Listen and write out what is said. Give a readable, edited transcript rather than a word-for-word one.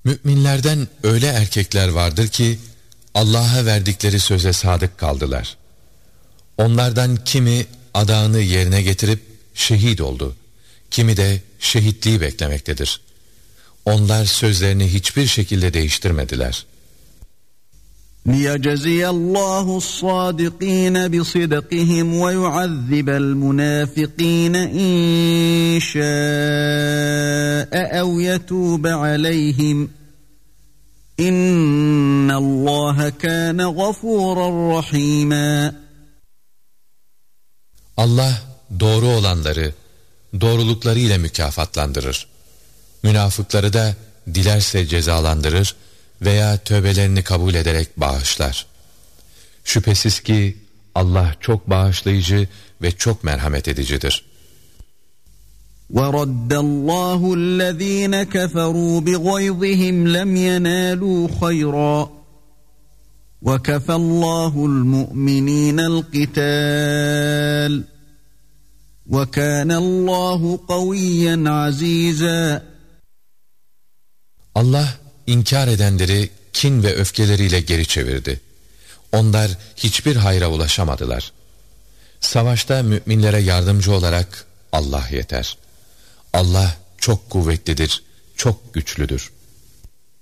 Müminlerden öyle erkekler vardır ki Allah'a verdikleri söze sadık kaldılar. Onlardan kimi adağını yerine getirip şehit oldu, kimi de şehitliği beklemektedir. Onlar sözlerini hiçbir şekilde değiştirmediler. لِيَجَزِيَ اللّٰهُ الصَّادِقِينَ بِصِدْقِهِمْ وَيُعَذِّبَ الْمُنَافِقِينَ اِنْ شَاءَ اَوْ يَتُوبَ عَلَيْهِمْ اِنَّ اللّٰهَ كَانَ غَفُورًا رَحِيمًا. Allah doğru olanları doğruluklarıyla mükafatlandırır. Münafıkları da dilerse cezalandırır veya tövbelerini kabul ederek bağışlar. Şüphesiz ki Allah çok bağışlayıcı ve çok merhamet edicidir. وَرَدَّ اللّٰهُ الَّذ۪ينَ كَفَرُوا بِغَيْظِهِمْ لَمْ يَنَالُوا خَيْرًا وَكَفَى اللّٰهُ الْمُؤْمِنِينَ الْقِتَالَ وَكَانَ اللّٰهُ قَوِيًّا عَز۪يزًا. Allah inkar edenleri kin ve öfkeleriyle geri çevirdi. Onlar hiçbir hayra ulaşamadılar. Savaşta müminlere yardımcı olarak Allah yeter. Allah çok kuvvetlidir, çok güçlüdür.